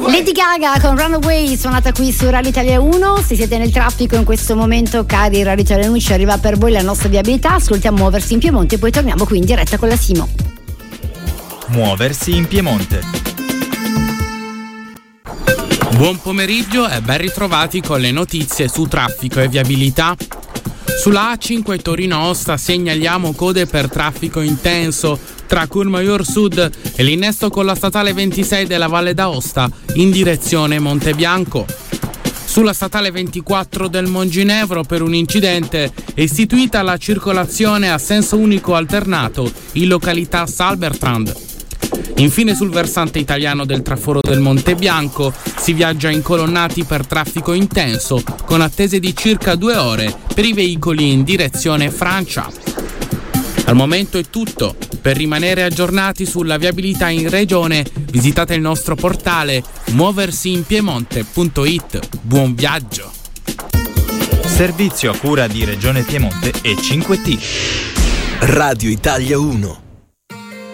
Lady Gaga con Runaway, suonata qui su Radio Italia 1. Se siete nel traffico in questo momento, cari Radio Italia 1, ci arriva per voi la nostra viabilità. Ascoltiamo Muoversi in Piemonte e poi torniamo qui in diretta con la Simo. Muoversi in Piemonte. Buon pomeriggio e ben ritrovati con le notizie su traffico e viabilità. Sulla A5 Torino-Aosta segnaliamo code per traffico intenso tra Courmayeur Sud e l'innesto con la statale 26 della Valle d'Aosta in direzione Montebianco. Sulla statale 24 del Monginevro, per un incidente, è istituita la circolazione a senso unico alternato in località Salbertrand. Infine, sul versante italiano del traforo del Monte Bianco si viaggia incolonnati per traffico intenso, con attese di circa 2 ore per i veicoli in direzione Francia. Al momento è tutto. Per rimanere aggiornati sulla viabilità in regione, visitate il nostro portale muoversiinpiemonte.it. Buon viaggio! Servizio a cura di Regione Piemonte e 5T. Radio Italia 1.